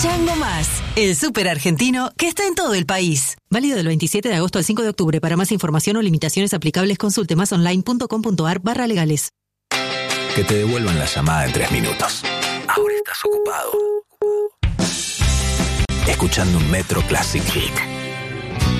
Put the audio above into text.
Chango Más, el súper argentino que está en todo el país. Válido del 27 de agosto al 5 de octubre. Para más información o limitaciones aplicables, consulte masonline.com.ar/legales. Que te devuelvan la llamada en 3 minutos. Ahora estás ocupado. Escuchando un Metro Classic Hit.